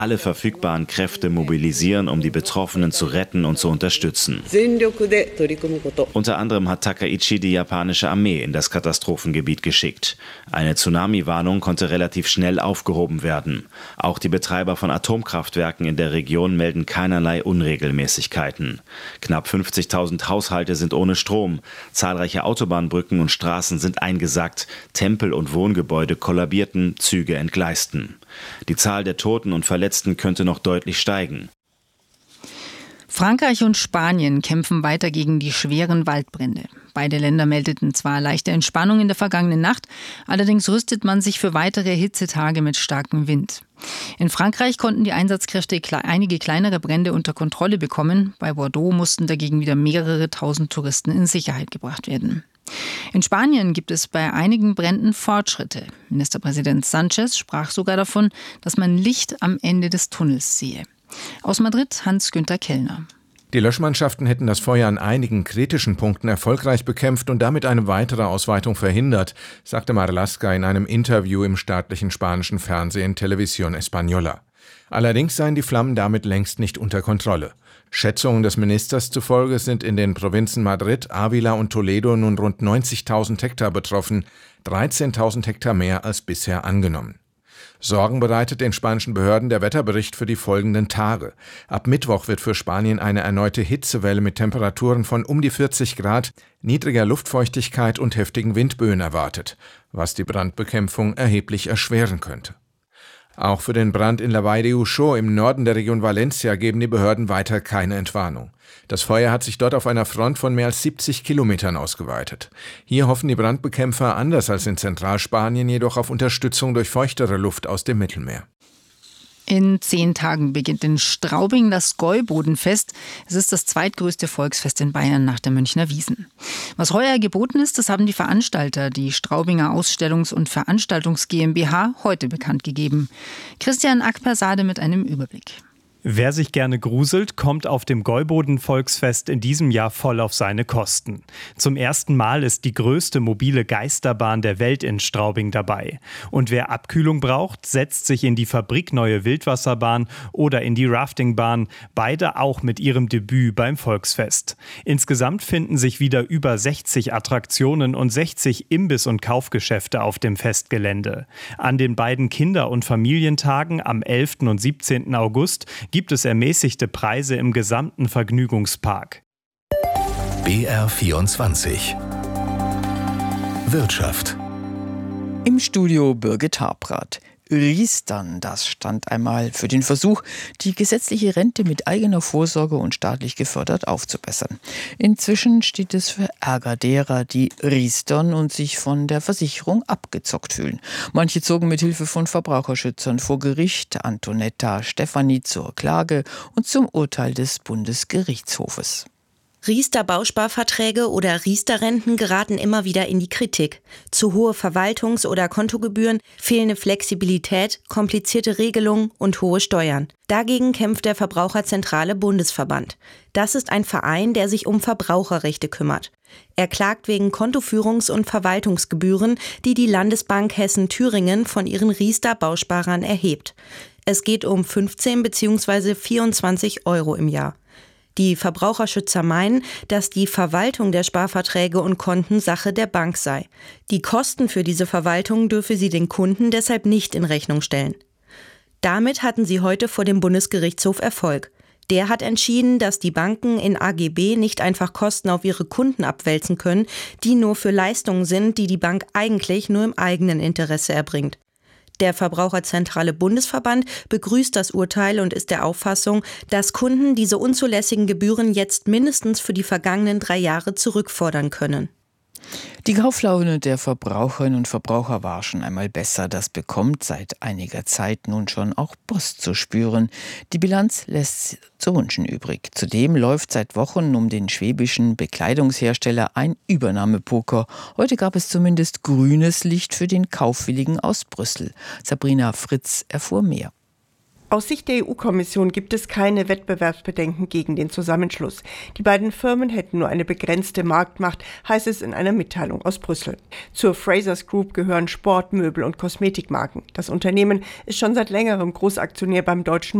alle verfügbaren Kräfte mobilisieren, um die Betroffenen zu retten und zu unterstützen. Unter anderem hat Takaichi die japanische Armee in das Katastrophengebiet geschickt. Eine Tsunami-Warnung konnte relativ schnell aufgehoben werden. Auch die Betreiber von Atomkraftwerken in der Region melden keinerlei Unregelmäßigkeiten. Knapp 50.000 Haushalte sind ohne Strom. Zahlreiche Autobahnbrücken und Straßen sind eingesackt. Tempel und Wohngebäude kollabierten, Züge entgleisten. Die Zahl der Toten und Verletzten könnte noch deutlich steigen. Frankreich und Spanien kämpfen weiter gegen die schweren Waldbrände. Beide Länder meldeten zwar leichte Entspannung in der vergangenen Nacht, allerdings rüstet man sich für weitere Hitzetage mit starkem Wind. In Frankreich konnten die Einsatzkräfte einige kleinere Brände unter Kontrolle bekommen. Bei Bordeaux mussten dagegen wieder mehrere tausend Touristen in Sicherheit gebracht werden. In Spanien gibt es bei einigen Bränden Fortschritte. Ministerpräsident Sánchez sprach sogar davon, dass man Licht am Ende des Tunnels sehe. Aus Madrid Hans-Günther Kellner. Die Löschmannschaften hätten das Feuer an einigen kritischen Punkten erfolgreich bekämpft und damit eine weitere Ausweitung verhindert, sagte Marlaska in einem Interview im staatlichen spanischen Fernsehen Televisión Española. Allerdings seien die Flammen damit längst nicht unter Kontrolle. Schätzungen des Ministers zufolge sind in den Provinzen Madrid, Ávila und Toledo nun rund 90.000 Hektar betroffen, 13.000 Hektar mehr als bisher angenommen. Sorgen bereitet den spanischen Behörden der Wetterbericht für die folgenden Tage. Ab Mittwoch wird für Spanien eine erneute Hitzewelle mit Temperaturen von um die 40 Grad, niedriger Luftfeuchtigkeit und heftigen Windböen erwartet, was die Brandbekämpfung erheblich erschweren könnte. Auch für den Brand in La Vall de Uxó im Norden der Region Valencia geben die Behörden weiter keine Entwarnung. Das Feuer hat sich dort auf einer Front von mehr als 70 Kilometern ausgeweitet. Hier hoffen die Brandbekämpfer anders als in Zentralspanien jedoch auf Unterstützung durch feuchtere Luft aus dem Mittelmeer. In 10 Tagen beginnt in Straubing das Gäubodenfest. Es ist das zweitgrößte Volksfest in Bayern nach der Münchner Wiesn. Was heuer geboten ist, das haben die Veranstalter, die Straubinger Ausstellungs- und Veranstaltungs GmbH, heute bekannt gegeben. Christian Akpersade mit einem Überblick. Wer sich gerne gruselt, kommt auf dem Gäuboden-Volksfest in diesem Jahr voll auf seine Kosten. Zum ersten Mal ist die größte mobile Geisterbahn der Welt in Straubing dabei. Und wer Abkühlung braucht, setzt sich in die fabrikneue Wildwasserbahn oder in die Raftingbahn, beide auch mit ihrem Debüt beim Volksfest. Insgesamt finden sich wieder über 60 Attraktionen und 60 Imbiss- und Kaufgeschäfte auf dem Festgelände. An den beiden Kinder- und Familientagen am 11. und 17. August gibt es ermäßigte Preise im gesamten Vergnügungspark. BR24 Wirtschaft. Im Studio Birgit Habrath. Riestern, das stand einmal für den Versuch, die gesetzliche Rente mit eigener Vorsorge und staatlich gefördert aufzubessern. Inzwischen steht es für Ärger derer, die riestern und sich von der Versicherung abgezockt fühlen. Manche zogen mit Hilfe von Verbraucherschützern vor Gericht, Antonetta Stefani zur Klage und zum Urteil des Bundesgerichtshofes. Riester-Bausparverträge oder Riester-Renten geraten immer wieder in die Kritik. Zu hohe Verwaltungs- oder Kontogebühren, fehlende Flexibilität, komplizierte Regelungen und hohe Steuern. Dagegen kämpft der Verbraucherzentrale Bundesverband. Das ist ein Verein, der sich um Verbraucherrechte kümmert. Er klagt wegen Kontoführungs- und Verwaltungsgebühren, die die Landesbank Hessen-Thüringen von ihren Riester-Bausparern erhebt. Es geht um 15 bzw. 24 Euro im Jahr. Die Verbraucherschützer meinen, dass die Verwaltung der Sparverträge und Konten Sache der Bank sei. Die Kosten für diese Verwaltung dürfe sie den Kunden deshalb nicht in Rechnung stellen. Damit hatten sie heute vor dem Bundesgerichtshof Erfolg. Der hat entschieden, dass die Banken in AGB nicht einfach Kosten auf ihre Kunden abwälzen können, die nur für Leistungen sind, die die Bank eigentlich nur im eigenen Interesse erbringt. Der Verbraucherzentrale Bundesverband begrüßt das Urteil und ist der Auffassung, dass Kunden diese unzulässigen Gebühren jetzt mindestens für die vergangenen 3 Jahre zurückfordern können. Die Kauflaune der Verbraucherinnen und Verbraucher war schon einmal besser. Das bekommt seit einiger Zeit nun schon auch Post zu spüren. Die Bilanz lässt zu wünschen übrig. Zudem läuft seit Wochen um den schwäbischen Bekleidungshersteller ein Übernahmepoker. Heute gab es zumindest grünes Licht für den Kaufwilligen aus Brüssel. Sabrina Fritz erfuhr mehr. Aus Sicht der EU-Kommission gibt es keine Wettbewerbsbedenken gegen den Zusammenschluss. Die beiden Firmen hätten nur eine begrenzte Marktmacht, heißt es in einer Mitteilung aus Brüssel. Zur Frasers Group gehören Sport-, Möbel- und Kosmetikmarken. Das Unternehmen ist schon seit längerem Großaktionär beim deutschen